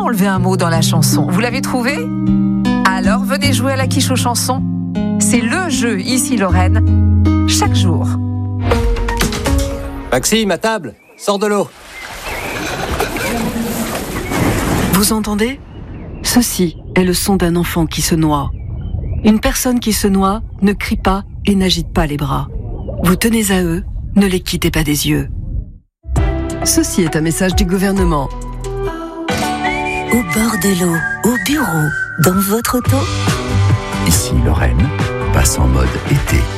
enlever un mot dans la chanson. Vous l'avez trouvé ? Alors venez jouer à la quiche aux chansons. C'est le jeu Ici Lorraine, chaque jour. Maxime, à table, sors de l'eau. Vous entendez ? Ceci est le son d'un enfant qui se noie. Une personne qui se noie ne crie pas et n'agite pas les bras. Vous tenez à eux, ne les quittez pas des yeux. Ceci est un message du gouvernement. Au bord de l'eau, au bureau, dans votre auto. Ici Lorraine passe en mode été.